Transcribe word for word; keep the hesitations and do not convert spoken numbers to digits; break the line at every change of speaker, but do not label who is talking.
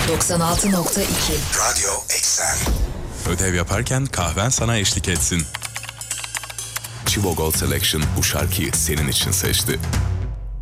doksan altı nokta iki
Radyo Eksen.
Ödev yaparken kahven sana eşlik etsin.
Chivo Gold Selection bu şarkıyı senin için seçti.